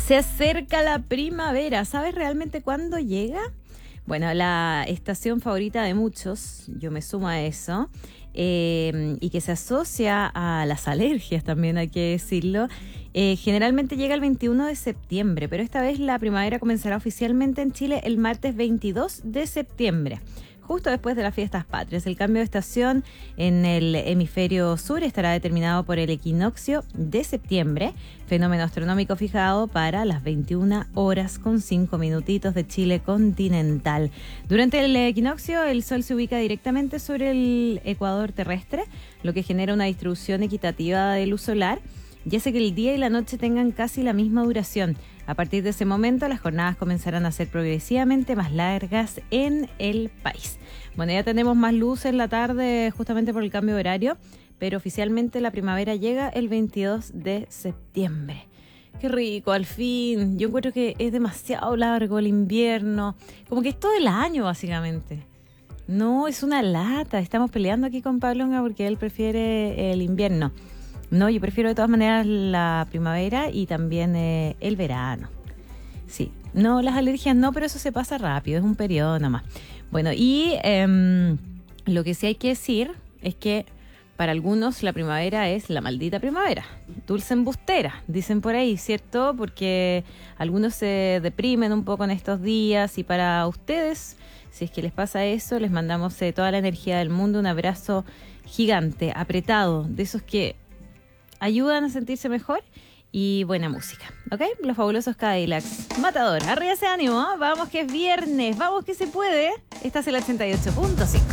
Se acerca la primavera. ¿Sabes realmente cuándo llega? Bueno, la estación favorita de muchos, yo me sumo a eso, y que se asocia a las alergias también, hay que decirlo. Generalmente llega el 21 de septiembre, pero esta vez la primavera comenzará oficialmente en Chile el martes 22 de septiembre. Justo después de las fiestas patrias. El cambio de estación en el hemisferio sur estará determinado por el equinoccio de septiembre, fenómeno astronómico fijado para las 21 horas con 5 minutitos de Chile continental. Durante el equinoccio, el Sol se ubica directamente sobre el ecuador terrestre, lo que genera una distribución equitativa de luz solar y hace que el día y la noche tengan casi la misma duración. A partir de ese momento, las jornadas comenzarán a ser progresivamente más largas en el país. Bueno, ya tenemos más luz en la tarde justamente por el cambio de horario, pero oficialmente la primavera llega el 22 de septiembre. ¡Qué rico, al fin! Yo encuentro que es demasiado largo el invierno, como que es todo el año básicamente. No, es una lata. Estamos peleando aquí con Pablonga porque él prefiere el invierno. No, yo prefiero de todas maneras la primavera y también el verano. Sí, no, las alergias no, pero eso se pasa rápido, es un periodo nomás. Bueno, y lo que sí hay que decir es que para algunos la primavera es la maldita primavera, dulce embustera, dicen por ahí, ¿cierto? Porque algunos se deprimen un poco en estos días y para ustedes, si es que les pasa eso, les mandamos toda la energía del mundo, un abrazo gigante, apretado, de esos que ayudan a sentirse mejor y buena música, ¿ok? Los fabulosos Cadillacs. Matador, arriba ese ánimo, ¿eh? Vamos que es viernes, vamos que se puede. Estás en el 88.5.